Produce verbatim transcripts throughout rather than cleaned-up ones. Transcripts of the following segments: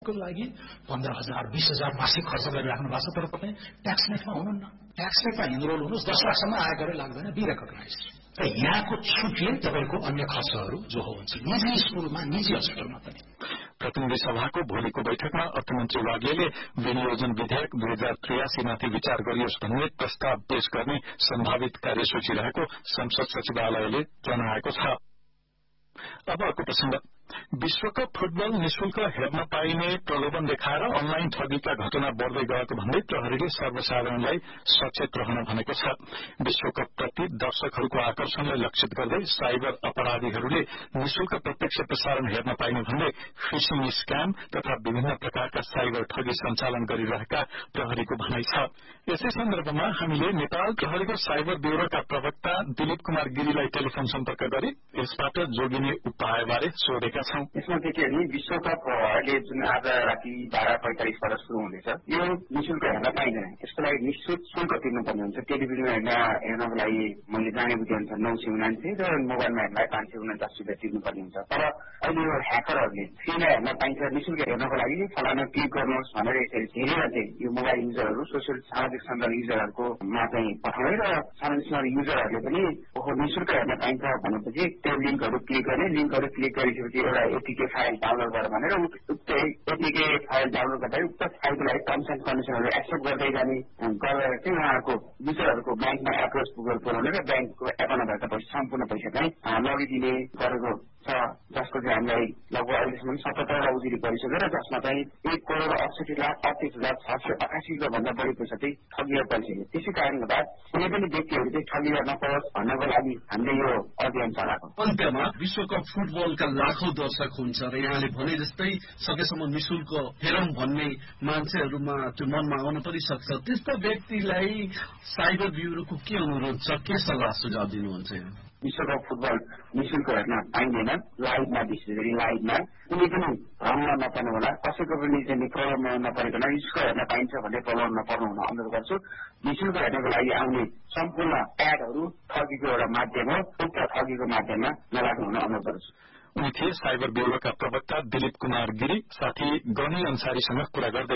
को लागि पन्ध्र हजार बीस हजार मासिक खर्च गरिराख्नु भएको छ, तर तपाईँ ट्याक्स नेटमा हुनुहुन्न। ट्याक्स नेटमा इनरोल हुनुहोस्, दस लाखसम्म आयकरै लाग्दैन, बी रेकग्नाइज। र यहाँको छुटले तपाईँको अन्य खर्चहरू जो हुन्छ निजी स्कुलमा, निजी हस्पिटलमा पनि। प्रतिनिधि सभाको भोलिको बैठकमा अर्थमन्त्री वाग्लेले विनियोजन विधेयक दुई हजार त्रियासीमाथि विचार गरियोस् भन्ने प्रस्ताव पेश गर्ने सम्भावित कार्यसूची रहेको संसद सचिवालयले जनाएको छ। अब अर्को प्रसंग, विश्वकप फुटबल निशुल्क हेर्न पाइने प्रलोभन देखाएर अनलाइन ठगीका घटना बढ़दै गएको भन्दै प्रहरीले सर्वसाधारणलाई सचेत रहन भनेको छ। विश्वकप प्रति दर्शकहरूको आकर्षणलाई लक्षित गर्दै साइबर अपराधीहरूले निशुल्क प्रत्यक्ष प्रसारण हेर्न पाइने भन्दै फिशिङ स्क्याम तथा विभिन्न प्रकारका साइबर ठगी सञ्चालन गरिरहेका प्रहरीको भनाइ छ। यसै सन्दर्भमा हामीले नेपाल प्रहरीको साइबर ब्यूरोका प्रवक्ता दिलीप कुमार गिरीलाई टेलिफोन सम्पर्क गरी यसबाट जोगिने उपायबारे सोधेका छौं। यसमा के के भने विश्वकप अहिले जुन आज राति बाह्र पैंतालिस बाट शुरू हुँदैछ, यो निशुल्क हेर्न पाइँदैन। यसको लागि निश्चित शुल्क तिर्नुपर्ने हुन्छ। टेलिभिजनमा हेर्न हेर्नको लागि मैले जाने बुझे अनुसार नौ सय उनान्से र मोबाइलमा हेर्न पाँच सय उन्चास रुपियाँ तिर्नुपर्ने हुन्छ। तर अहिले यो ह्याकरहरूले फ्रीमा हेर्न पाइन्छ, निशुल्क हेर्नको लागि फलाना क्लिक गर्नुहोस् भनेर यसरी हेरेर चाहिँ यो मोबाइल युजरहरू, सोसियल सामाजिक सञ्जाल युजरहरूको मा चाहिँ पठाउने र सामाजिक सञ्जाल युजरहरूले पनि ओहो निशुल्क हेर्न पाइन्छ भनेपछि त्यो लिङ्कहरू क्लिक गर्ने, लिङ्कहरू क्लिक गरिसकेपछि एउटा एपीके फाइल डाउनलोड गर भनेर उक्त एपीके फाइल डाउनलोड गर्दा उक्त फाइलको लागि टर्म्स एन्ड कन्डिसनहरू एक्सेप्ट गर्दै जाने गरेर चाहिँ उहाँहरूको युजरहरूको ब्याङ्कमा एप्रोच पुर्याउने र ब्याङ्कको एकाउन्टमा भएका पैसा सम्पूर्ण पैसा चाहिँ लगिदिने गरेको छ, जसको चाहिँ हामीलाई लगभग अहिलेसम्म सतहत्तरवटा उजुरी परिसकेर जसमा चाहिँ एक करोड अडसठी लाख अडतिस हजार छ सय अठासी रुपियाँ भन्दा बढी पैसा चाहिँ ठगिएर परिसक्यो। त्यसै कारणले गर्दा कुनै पनि व्यक्तिहरू चाहिँ ठगिएर नपरोस् भन्नको लागि हामीले यो अभियान चलाएको। अन्त्यमा विश्वकप फुटबलका लाखौं दर्शक हुन्छ र यहाँले भने जस्तै सकेसम्म निशुल्क हेरौं भन्ने मान्छेहरूमा त्यो मनमा आउन पनि सक्छ। त्यस्ता व्यक्तिलाई साइबर ब्यूरोको के अनुरोध छ, के सल्लाह सुझाव दिनुहुन्छ? विश्वकप फुटबल निशुल्क हेर्न पाइँदैन, लाइभमा विशेष गरी लाइभमा कुनै पनि भ्रममा नपर्नु होला, कसैको पनि चाहिँ प्रब्लममा नपरेकोमा निशुल्क हेर्न पाइन्छ भन्ने प्रब्लम नपर्नु हुन अनुरोध गर्छु। निशुल्क हेर्नको लागि आउने सम्पूर्ण एडहरू ठगीको एउटा माध्यम हो, उक्त ठगीको माध्यममा नराख्नु हुन अनुरोध गर्छु। उनी थिए साइबर ब्यूरोका प्रवक्ता दिलीप कुमार गिरी, साथी गणी अन्सारीसँग कुरा गर्दै।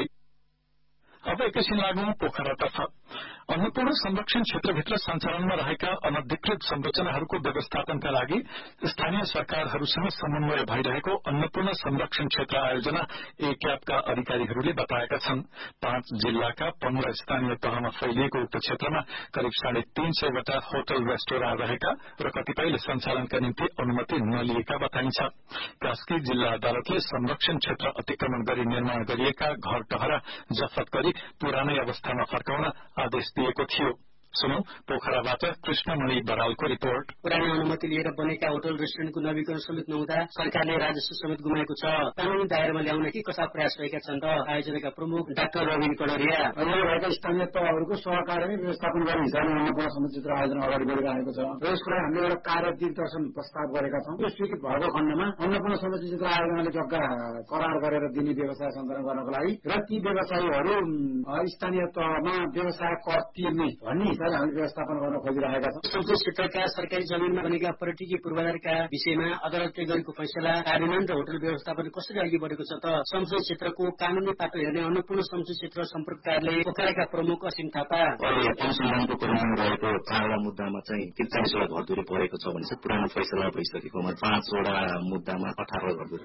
अब एकैछिन लागौं पोखरातर्फ। अन्नपूर्ण संरक्षण क्षेत्रभित्र सञ्चालनमा रहेका अनधिकृत संरचनाहरूको व्यवस्थापनका लागि स्थानीय सरकारहरूसँग समन्वय भइरहेको अन्नपूर्ण संरक्षण क्षेत्र आयोजना ए क्यापका अधिकारीहरूले बताएका छन्। पाँच जिल्लाका पन्ध्र स्थानीय तहमा फैलिएको उक्त क्षेत्रमा करिब साढे तीन सयवटा होटल रेस्टोरेन्ट रहेका र कतिपयले सञ्चालनका निम्ति अनुमति नलिएका बताइन्छ। कास्की जिल्ला अदालतले संरक्षण क्षेत्र अतिक्रमण गरी निर्माण गरिएका घर टहरा जफत गरी पुरानै अवस्थामा फर्काउन आदेश दिएको थियो। सुनौ पोखराबाट कृष्णमणि बरालको रिपोर्ट। पुरानो अनुमति लिएर बनेका होटल रेस्टुरेन्टको नवीकरण समेत नहुँदा सरकारले राजस्व समेत गुमाएको छ। कानूनी दायरामा ल्याउन के कस्ता प्रयास रहेका छन् त आयोजनाका प्रमुख डाक्टर रविन कडरिया। अहिले रहेका स्थानीय तहहरूको सहकार्यले व्यवस्थापन गर्ने हिसाबले अन्नपूर्ण संरक्षण आयोजना अगाडि बढिरहेको छ र यसको लागि हामीले एउटा कार्य दिग्दर्शन प्रस्ताव गरेका छौँ। यो स्वीकृत भएको खण्डमा अन्नपूर्ण संरक्षण आयोजनाले जग्गा करार गरेर दिने व्यवसाय सञ्चालन गर्नको लागि र ती व्यवसायीहरू स्थानीय तहमा व्यवसाय कर तिर्ने भन्ने हामी व्यवस्थापन गर्न खोजिरहेका छौँ। संसद क्षेत्रका सरकारी जमिनमा बनेका पर्यटकीय पूर्वाधारका विषयमा अदालतले गरेको फैसला कार्यान्वयन र होटल व्यवस्थापन कसरी अघि बढेको छ त संसद क्षेत्रको कानूनी पाटो हेर्ने अन्नपूर्ण संसद क्षेत्र सम्पर्क कार्यालय पोखराका प्रमुख असीम थापा। अनुसन्धानको क्रममा रहेको चारवटा मुद्दामा चाहिँ त्रिचालिसवटा घरधुरी परेको छ भने चाहिँ पुरानो फैसला भइसकेकोमा पाँचवटा मुद्दामा अठार घरधुरी